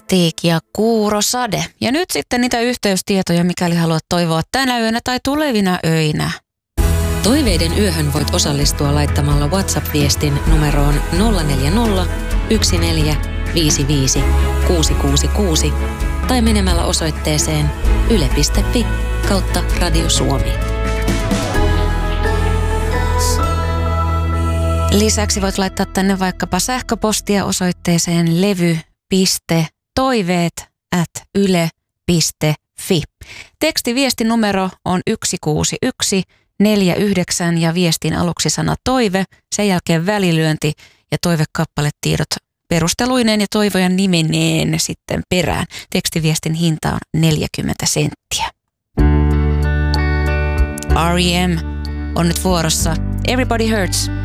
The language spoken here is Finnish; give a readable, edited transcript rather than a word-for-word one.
Antiik ja Kuurosade. Ja nyt sitten niitä yhteystietoja, mikäli haluat toivoa tänä yönä tai tulevina öinä. Toiveiden yöhön voit osallistua laittamalla WhatsApp-viestin numeroon 040 1455 666 tai menemällä osoitteeseen yle.fi/Radio Suomi. Lisäksi voit laittaa tänne vaikkapa sähköpostia osoitteeseen levy.toiveet@yle.fi. Tekstiviestin numero on 16149 ja viestin aluksi sana toive, sen jälkeen välilyönti ja toivekappaletiedot perusteluineen ja toivojan nimeneen sitten perään. Tekstiviestin hinta on 40 senttiä. R.E.M. on nyt vuorossa. Everybody Hurts.